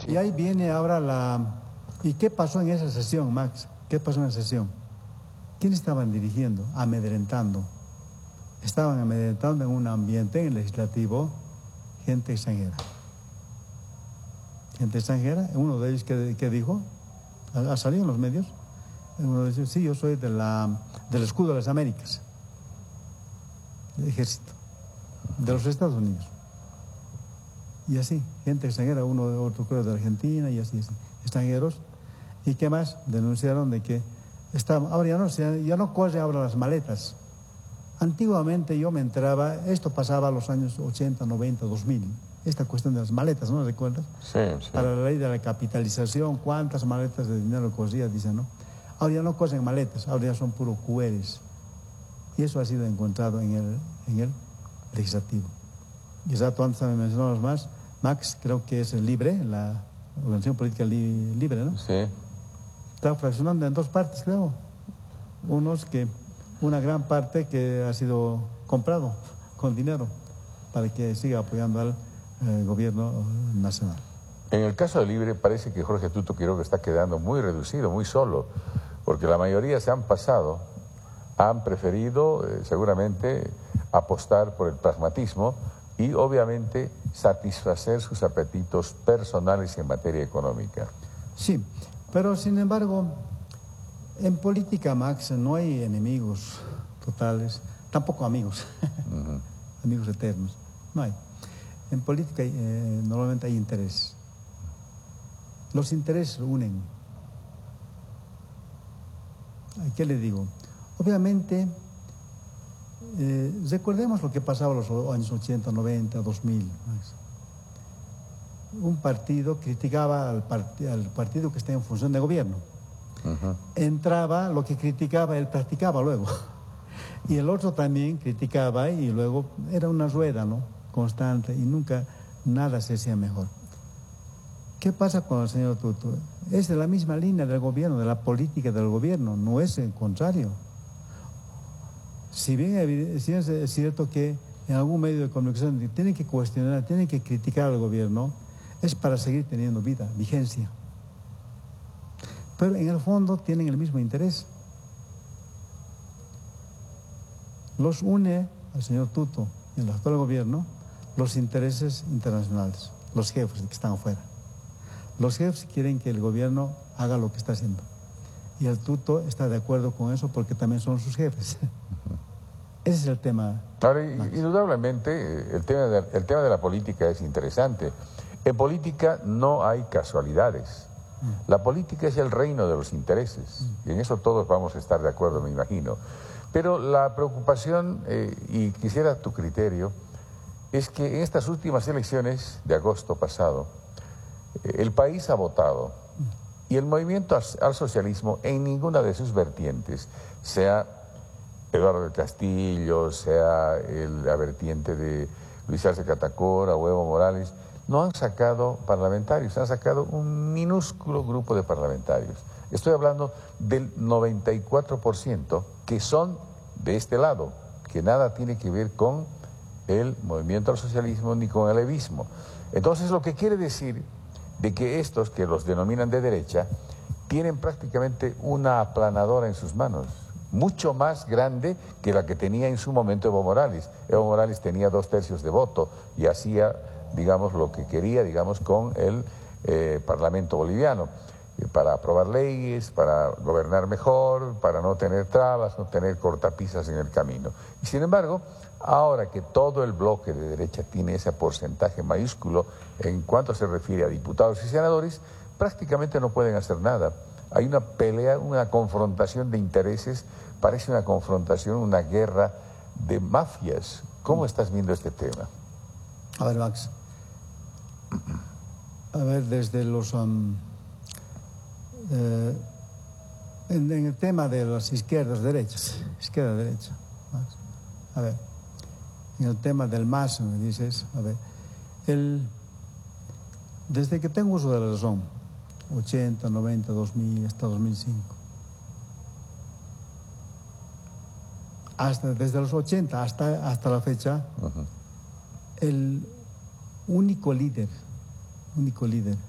Y ahí viene ahora la... ¿Y qué pasó en esa sesión, Max? ¿Qué pasó en esa sesión? ¿Quiénes estaban dirigiendo? Amedrentando. Estaban amedrentando en un ambiente, en el legislativo, gente extranjera. Gente extranjera, uno de ellos que dijo, ha salido en los medios, uno dice, sí, yo soy del escudo de las Américas, del ejército, de los Estados Unidos. Y así, gente extranjera, uno de otro creo de Argentina y así, extranjeros. ¿Y qué más? Denunciaron de que ahora ya no corre ahora las maletas. Antiguamente yo me enteraba, esto pasaba a los años 80, 90, 2000, esta cuestión de las maletas, ¿no recuerdas? Sí, sí. Para la ley de la capitalización, ¿cuántas maletas de dinero corría? Dicen, ¿no? Ahora ya no corren maletas, ahora ya son puros QRs. Y eso ha sido encontrado en el legislativo. Y exacto, antes me mencionabas más, Max, creo que es el Libre, la organización política libre, ¿no? Sí. Está fraccionando en dos partes, creo. Una gran parte que ha sido comprado con dinero para que siga apoyando al gobierno nacional. En el caso de Libre parece que Jorge Tuto Quiroga está quedando muy reducido, muy solo, porque la mayoría se han pasado, han preferido seguramente apostar por el pragmatismo y obviamente satisfacer sus apetitos personales en materia económica. Sí, pero sin embargo, en política, Max, no hay enemigos totales, tampoco amigos, amigos eternos, no hay. En política normalmente hay intereses. Los intereses unen. ¿Qué le digo? Obviamente, recordemos lo que pasaba en los años 80, 90, 2000. Max. Un partido criticaba al partido que está en función de gobierno. Entraba, lo que criticaba, él practicaba luego. Y el otro también criticaba y luego era una rueda, ¿no? Constante y nunca nada se hacía mejor. ¿Qué pasa con el señor Tuto? Es de la misma línea del gobierno, de la política del gobierno, no es el contrario. Si bien es cierto que en algún medio de comunicación tienen que cuestionar, tienen que criticar al gobierno, es para seguir teniendo vida, vigencia. Pero en el fondo tienen el mismo interés. Los une al señor Tuto y al actual gobierno los intereses internacionales, los jefes que están afuera. Los jefes quieren que el gobierno haga lo que está haciendo. Y el Tuto está de acuerdo con eso porque también son sus jefes. Ese es el tema. Ahora, indudablemente, el tema de la política es interesante. En política no hay casualidades. La política es el reino de los intereses. Y en eso todos vamos a estar de acuerdo, me imagino. Pero la preocupación, y quisiera tu criterio, es que en estas últimas elecciones de agosto pasado, el país ha votado y el movimiento al socialismo en ninguna de sus vertientes, sea Eduardo del Castillo, sea la vertiente de Luis Arce Catacora o Evo Morales, no han sacado parlamentarios, han sacado un minúsculo grupo de parlamentarios. Estoy hablando del 94% que son de este lado, que nada tiene que ver con el movimiento al socialismo ni con el evismo. Entonces, lo que quiere decir de que estos, que los denominan de derecha, tienen prácticamente una aplanadora en sus manos, mucho más grande que la que tenía en su momento Evo Morales. Evo Morales tenía 2/3 de voto y hacía, digamos, lo que quería, digamos, con el Parlamento boliviano, para aprobar leyes, para gobernar mejor, para no tener trabas, no tener cortapisas en el camino. Y sin embargo, ahora que todo el bloque de derecha tiene ese porcentaje mayúsculo en cuanto se refiere a diputados y senadores, prácticamente no pueden hacer nada. Hay una pelea, una confrontación de intereses, parece una confrontación, una guerra de mafias. ¿Cómo estás viendo este tema? A ver, Max. A ver, desde los... en el tema de las izquierdas, derechas, izquierda-derecha. A ver, en el tema del MAS, me dices, a ver, desde que tengo uso de la razón, 80, 90, 2000, hasta 2005, desde los 80 hasta la fecha, el único líder